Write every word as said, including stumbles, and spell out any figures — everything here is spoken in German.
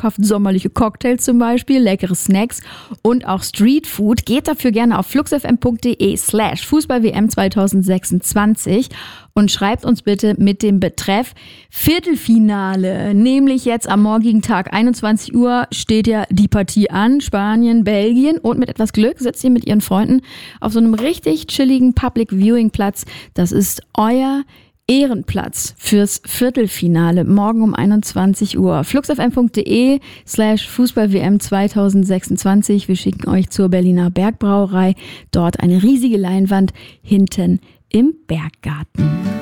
schmackhaft sommerliche Cocktails zum Beispiel, leckere Snacks und auch Streetfood. Geht dafür gerne auf fluxfm.de slash Fußball-W M zweitausendsechsundzwanzig und schreibt uns bitte mit dem Betreff Viertelfinale. Nämlich jetzt am morgigen Tag, einundzwanzig Uhr, steht ja die Partie an. Spanien, Belgien. Und mit etwas Glück sitzt ihr mit ihren Freunden auf so einem richtig chilligen Public Viewing Platz. Das ist euer Ehrenplatz fürs Viertelfinale. Morgen um einundzwanzig Uhr. fluxfm.de slash Fußball-W M zweitausendsechsundzwanzig. Wir schicken euch zur Berliner Bergbrauerei. Dort eine riesige Leinwand hinten im Berggarten.